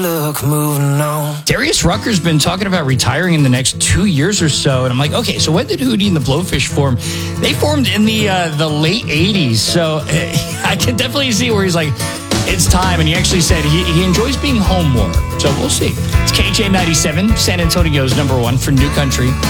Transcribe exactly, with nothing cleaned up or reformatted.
Look, moving on. Darius Rucker's been talking about retiring in the next two years or so, and I'm like, okay, so when did Hootie and the Blowfish form? They formed in the uh, the late eighties, so uh, I can definitely see where he's like, it's time, and he actually said he, he enjoys being home more, so we'll see. It's K J ninety-seven, San Antonio's number one for New Country.